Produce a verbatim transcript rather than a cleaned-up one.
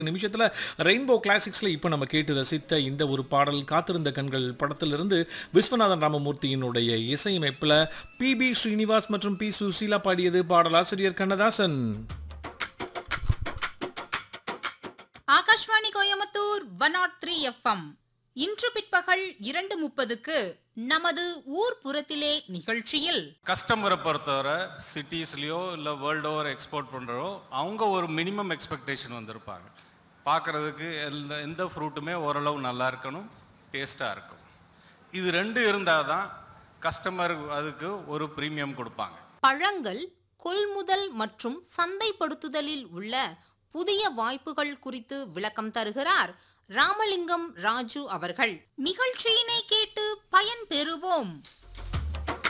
நிமிஷத்துல ரெயின்போ கிளாசிக்ஸ்ல இப்ப நம்ம கேட்டு ரசித்த இந்த ஒரு பாடல் காத்திருந்த கண்கள் படத்திலிருந்து விஸ்வநாதன் ராமமூர்த்தியினுடைய இசையமைப்புல பி பி ஸ்ரீனிவாஸ் மற்றும் பி சுசீலா பாடியது. பாடலாசிரியர் Kannadasan. Akashvani Coimbatore one not three FM. இன்று பிற்பகல் இரண்டு முப்பதுக்கு நமது ஊர் புறத்திலே நிகழ்ச்சியில் கஸ்டமரை பொறுத்தவரை சிட்டிஸ்லயோ இல்லை வேர்ல்டு ஓவர் எக்ஸ்போர்ட் பண்ணுறோ அவங்க ஒரு மினிமம் எக்ஸ்பெக்டேஷன் வந்திருப்பாங்க. பார்க்குறதுக்கு எந்த எந்த ஃப்ரூட்டுமே ஓரளவு நல்லா இருக்கணும், டேஸ்ட்டாக இருக்கும். இது ரெண்டு இருந்தால் தான் கஸ்டமர் அதுக்கு ஒரு ப்ரீமியம் கொடுப்பாங்க. பழங்கள் கொள்முதல் மற்றும் சந்தைப்படுத்துதலில் உள்ள புதிய வாய்ப்புகள் குறித்து விளக்கம் தருகிறார் ராமலிங்கம் ராஜு அவர்கள். நிகழ்ச்சியினை கேட்டு பயன் பெறுவோம்.